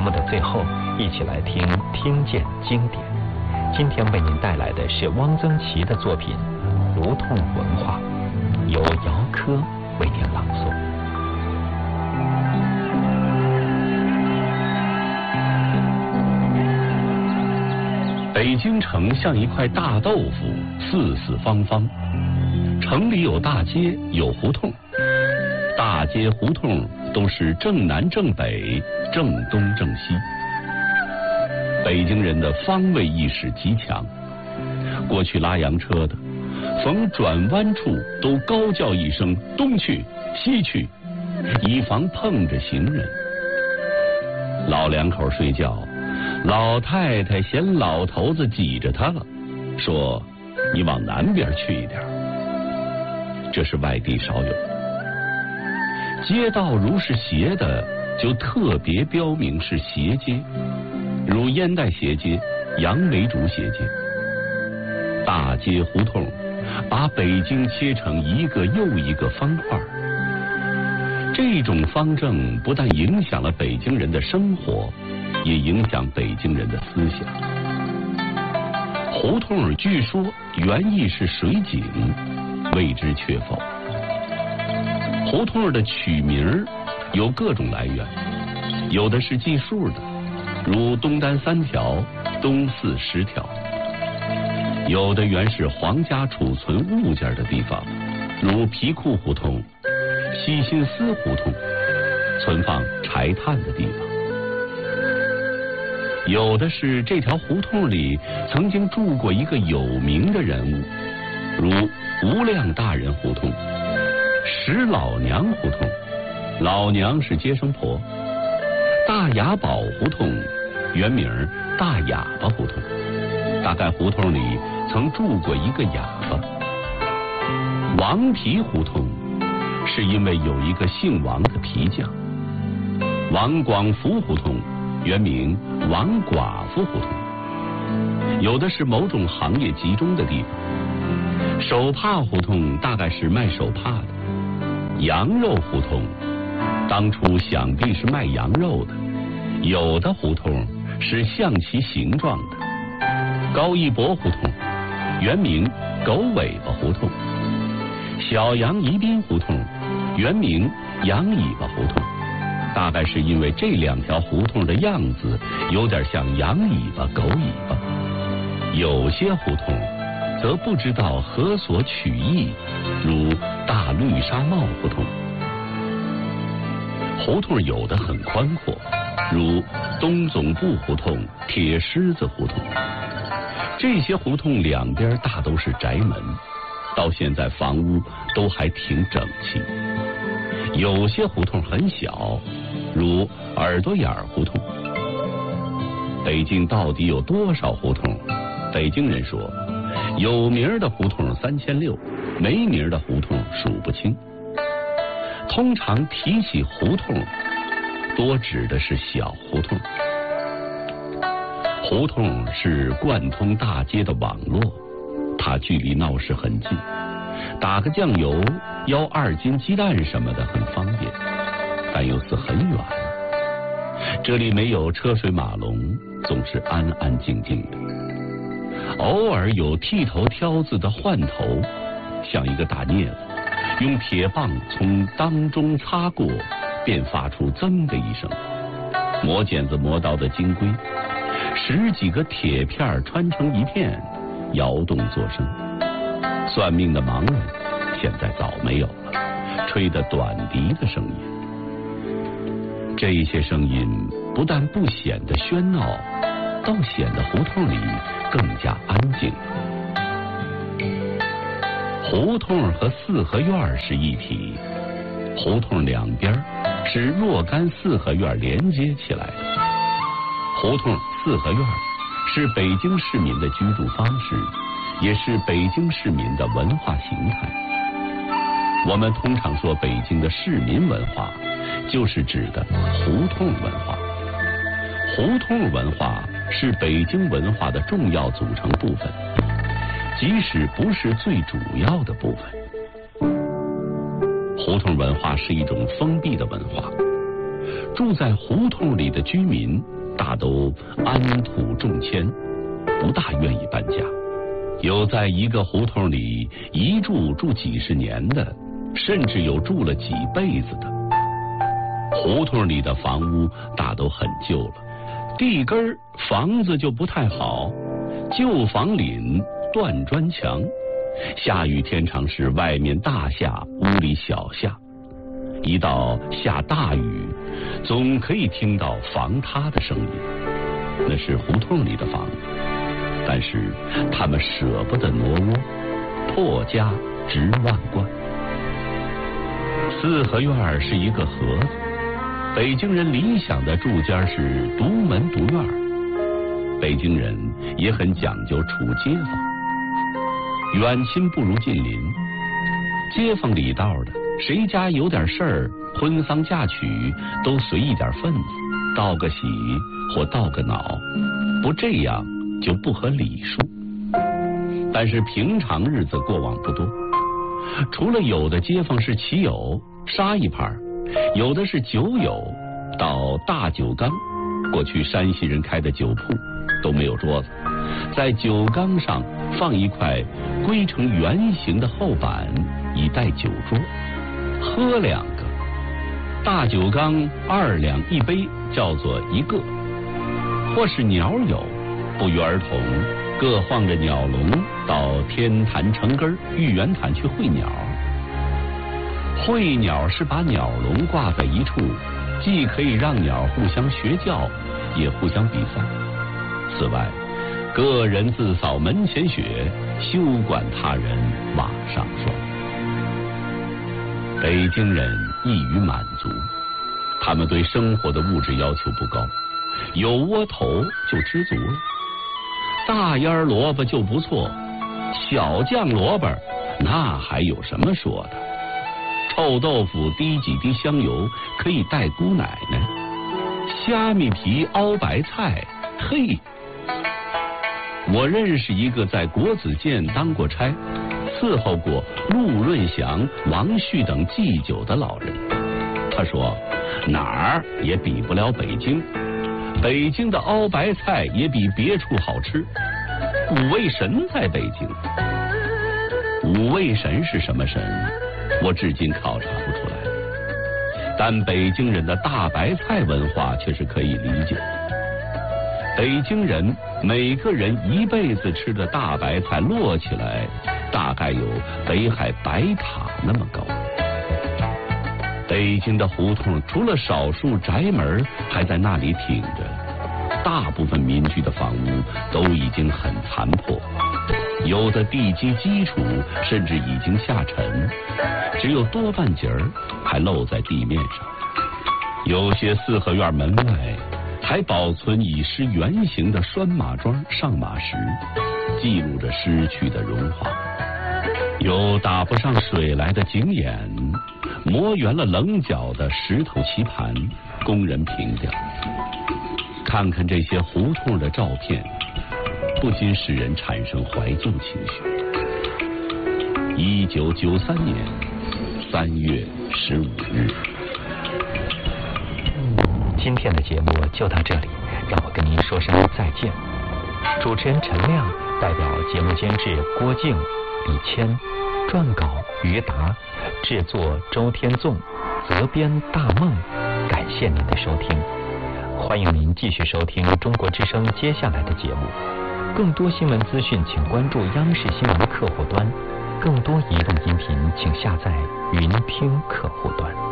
目的最后，一起来听见经典。今天为您带来的是汪曾祺的作品《胡同文化》，由姚科为您朗诵。 北京城像一块大豆腐，四四方方。城里有大街，有胡同，大街胡同都是正南正北，正东正西。北京人的方位意识极强，过去拉洋车的，逢转弯处都高叫一声东去西去，以防碰着行人。老两口睡觉，老太太嫌老头子挤着他了，说你往南边去一点。这是外地少有。街道如是斜的，就特别标明是斜街，如烟袋斜街、杨梅竹斜街。大街胡同把北京切成一个又一个方块。这种方正不但影响了北京人的生活，也影响北京人的思想。胡同据说原意是水井，未知确否。胡同的取名有各种来源，有的是计数的，如东单3条、东四10条；有的原是皇家储存物件的地方，如皮库胡同、西新司胡同，存放柴炭的地方；有的是这条胡同里曾经住过一个有名的人物，如无量大人胡同、石老娘胡同，老娘是接生婆；大雅堡胡同原名大哑巴胡同，大概胡同里曾住过一个哑巴。王皮胡同是因为有一个姓王的皮匠。王广福胡同原名王寡妇胡同。有的是某种行业集中的地方。手帕胡同大概是卖手帕的。羊肉胡同当初想必是卖羊肉的。有的胡同是像其形状的。高一博胡同原名狗尾巴胡同。小杨宜宾胡同原名羊尾巴胡同，大概是因为这两条胡同的样子有点像羊尾巴狗尾巴。有些胡同则不知道何所取意，如大绿纱帽胡同。胡同有的很宽阔，如东总部胡同、铁狮子胡同。这些胡同两边大都是宅门，到现在房屋都还挺整齐。有些胡同很小，如耳朵眼胡同。北京到底有多少胡同？北京人说，有名的胡同3600，没名的胡同数不清。通常提起胡同，多指的是小胡同。胡同是贯通大街的网络，它距离闹市很近，打个酱油、舀2斤鸡蛋什么的很方便，但又似很远。这里没有车水马龙，总是安安静静的。偶尔有剃头挑子的换头，像一个大镊子，用铁棒从当中擦过，便发出噌的一声。磨剪子磨刀的金龟，10几个铁片穿成一片，摇动作声。算命的盲人现在早没有了，吹得短笛的声音。这些声音不但不显得喧闹，倒显得胡同里更加安静。胡同和四合院是一体，胡同两边是若干四合院连接起来的。胡同四合院是北京市民的居住方式，也是北京市民的文化形态。我们通常说北京的市民文化，就是指的胡同文化。胡同文化是北京文化的重要组成部分，即使不是最主要的部分。胡同文化是一种封闭的文化，住在胡同里的居民大都安土重迁，不大愿意搬家。有在一个胡同里一住几十年的，甚至有住了几辈子的。胡同里的房屋大都很旧了，地根房子就不太好，旧房檩，断砖墙，下雨天常是外面大下，屋里小下。一到下大雨，总可以听到房塌的声音，那是胡同里的房子。但是他们舍不得挪窝，破家值万贯。四合院是一个盒子，北京人理想的住家是独门独院。北京人也很讲究处街坊，远亲不如近邻，街坊里道的，谁家有点事儿，婚丧嫁娶都随一点份子，道个喜或道个恼，不这样就不合礼数。但是平常日子过往不多，除了有的街坊是骑友杀一盘，有的是酒友到大酒缸，过去山西人开的酒铺都没有桌子，在酒缸上放一块规成圆形的厚板，以待酒桌，喝2个。大酒缸2两一杯，叫做一个。或是鸟友，不约而同各晃着鸟笼到天坛城根玉渊潭去会鸟。会鸟是把鸟笼挂在一处，既可以让鸟互相学叫，也互相比赛。此外，个人自扫门前雪，休管他人瓦上霜。北京人易于满足，他们对生活的物质要求不高，有窝头就知足了。大腌萝卜就不错，小酱萝卜那还有什么说的？臭豆腐滴几滴香油可以带姑奶奶，虾米皮熬白菜，嘿！我认识一个在国子监当过差，伺候过陆润祥、王旭等祭酒的老人。他说哪儿也比不了北京，北京的熬白菜也比别处好吃。五味神在北京，五味神是什么神？我至今考察不出来，但北京人的大白菜文化却是可以理解的。北京人每个人一辈子吃的大白菜摞起来，大概有北海白塔那么高。北京的胡同除了少数宅门还在那里挺着，大部分民居的房屋都已经很残破，有的地基基础甚至已经下沉，只有多半截儿还露在地面上。有些四合院门外还保存已失原形的拴马桩、上马石，记录着失去的荣华。有打不上水来的井眼，磨圆了棱角的石头棋盘，供人凭吊。看看这些胡同的照片，不禁使人产生怀旧情绪。1993年3月15日。 今天的节目就到这里，让我跟您说声再见。主持人陈亮代表节目监制郭静、李谦，撰稿于达，制作周天纵，责编大梦。感谢您的收听，欢迎您继续收听中国之声接下来的节目。更多新闻资讯请关注央视新闻客户端，更多移动音频请下载云听客户端。